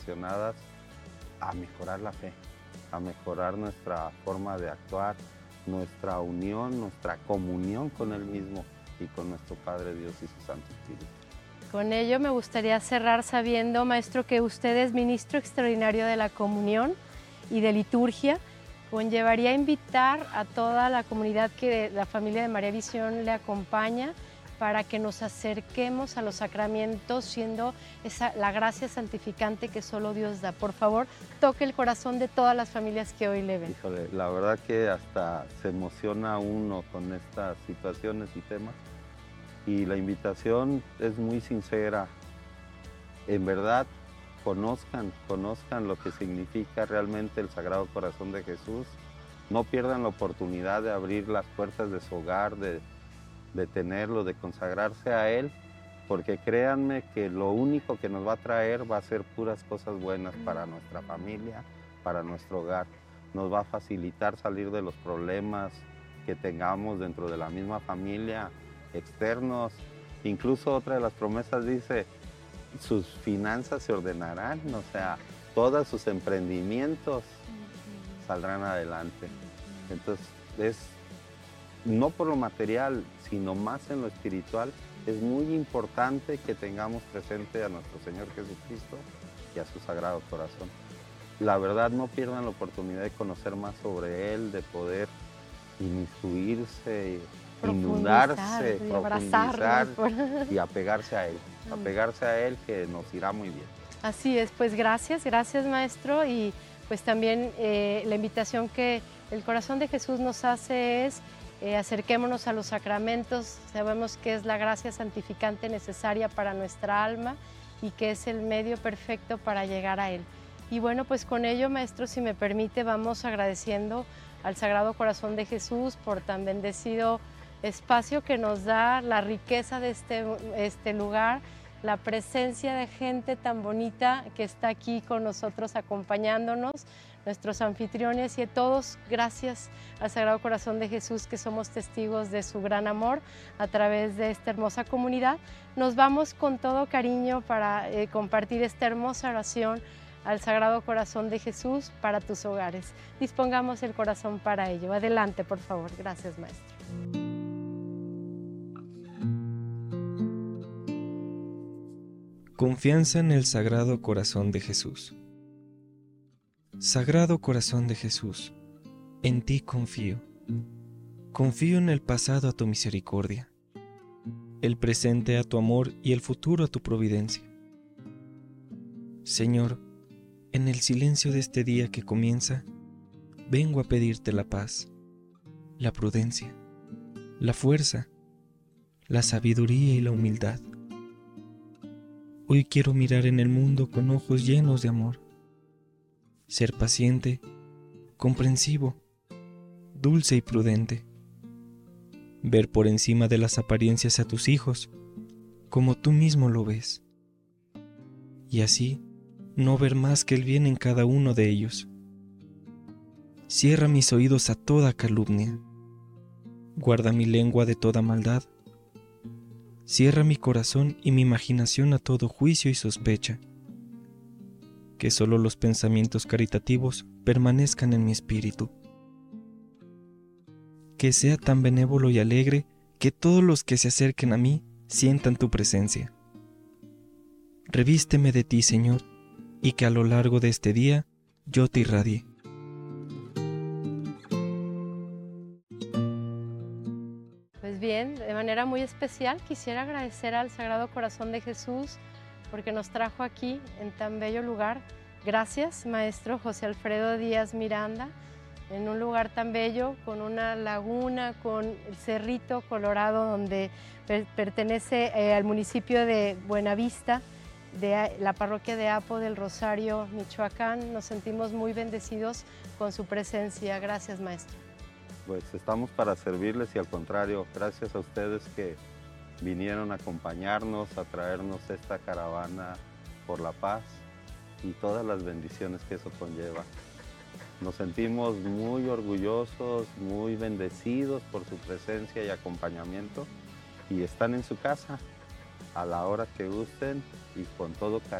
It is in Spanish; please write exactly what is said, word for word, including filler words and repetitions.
relacionadas a mejorar la fe, a mejorar nuestra forma de actuar, nuestra unión, nuestra comunión con Él mismo y con nuestro Padre Dios y su Santo Espíritu. Con ello me gustaría cerrar sabiendo, maestro, que usted es ministro extraordinario de la comunión y de liturgia. Conllevaría invitar a toda la comunidad que la familia de María Visión le acompaña para que nos acerquemos a los sacramentos, siendo esa, la gracia santificante que solo Dios da. Por favor, toque el corazón de todas las familias que hoy le ven. Híjole, la verdad que hasta se emociona uno con estas situaciones y temas. Y la invitación es muy sincera. En verdad, conozcan, conozcan lo que significa realmente el Sagrado Corazón de Jesús. No pierdan la oportunidad de abrir las puertas de su hogar, de, de tenerlo, de consagrarse a Él, porque créanme que lo único que nos va a traer va a ser puras cosas buenas para nuestra familia, para nuestro hogar. Nos va a facilitar salir de los problemas que tengamos dentro de la misma familia, externos. Incluso otra de las promesas dice, sus finanzas se ordenarán, o sea, todos sus emprendimientos saldrán adelante. Entonces, es, no por lo material, sino más en lo espiritual, es muy importante que tengamos presente a nuestro Señor Jesucristo y a su Sagrado Corazón. La verdad, no pierdan la oportunidad de conocer más sobre Él, de poder inmiscuirse, inundarse, y profundizar y apegarse a Él, apegarse a Él, que nos irá muy bien. Así es, pues gracias, gracias maestro, y pues también eh, la invitación que el corazón de Jesús nos hace es eh, acerquémonos a los sacramentos. Sabemos que es la gracia santificante necesaria para nuestra alma y que es el medio perfecto para llegar a Él. Y bueno, pues con ello, maestro, si me permite, vamos agradeciendo al Sagrado Corazón de Jesús por tan bendecido espacio que nos da, la riqueza de este, este lugar, la presencia de gente tan bonita que está aquí con nosotros acompañándonos, nuestros anfitriones, y a todos, gracias al Sagrado Corazón de Jesús, que somos testigos de su gran amor a través de esta hermosa comunidad. Nos vamos con todo cariño para eh, compartir esta hermosa oración al Sagrado Corazón de Jesús para tus hogares. Dispongamos el corazón para ello. Adelante, por favor. Gracias, maestro. Confianza en el Sagrado Corazón de Jesús. Sagrado Corazón de Jesús, en ti confío. Confío en el pasado a tu misericordia, el presente a tu amor y el futuro a tu providencia. Señor, en el silencio de este día que comienza, vengo a pedirte la paz, la prudencia, la fuerza, la sabiduría y la humildad. Hoy quiero mirar en el mundo con ojos llenos de amor, ser paciente, comprensivo, dulce y prudente, ver por encima de las apariencias a tus hijos, como tú mismo lo ves, y así no ver más que el bien en cada uno de ellos. Cierra mis oídos a toda calumnia, guarda mi lengua de toda maldad, cierra mi corazón y mi imaginación a todo juicio y sospecha, que solo los pensamientos caritativos permanezcan en mi espíritu. Que sea tan benévolo y alegre que todos los que se acerquen a mí sientan tu presencia. Revísteme de ti, Señor, y que a lo largo de este día yo te irradie. Pues bien, de manera muy especial quisiera agradecer al Sagrado Corazón de Jesús porque nos trajo aquí en tan bello lugar. Gracias, maestro José Alfredo Díaz Miranda, en un lugar tan bello, con una laguna, con el Cerrito Colorado, donde per pertenece eh, al municipio de Buenavista, de la parroquia de Apo del Rosario, Michoacán. Nos sentimos muy bendecidos con su presencia. Gracias, maestro. Pues estamos para servirles y al contrario, gracias a ustedes que vinieron a acompañarnos, a traernos esta caravana por la paz y todas las bendiciones que eso conlleva. Nos sentimos muy orgullosos, muy bendecidos por su presencia y acompañamiento, y están en su casa a la hora que gusten y con todo cariño.